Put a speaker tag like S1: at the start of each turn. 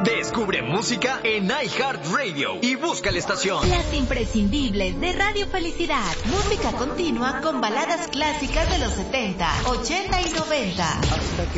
S1: Descubre música en iHeartRadio y busca la estación.
S2: Las imprescindibles de Radio Felicidad. Música continua con baladas clásicas de los 70, 80 y 90.